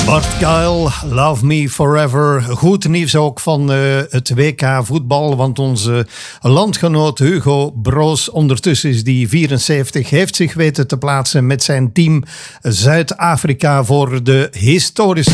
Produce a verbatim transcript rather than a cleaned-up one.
Bart Gael, Love Me Forever. Goed nieuws ook van uh, het W K voetbal, want onze landgenoot Hugo Broos, ondertussen is die vierenzeventig, heeft zich weten te plaatsen met zijn team Zuid-Afrika voor de historische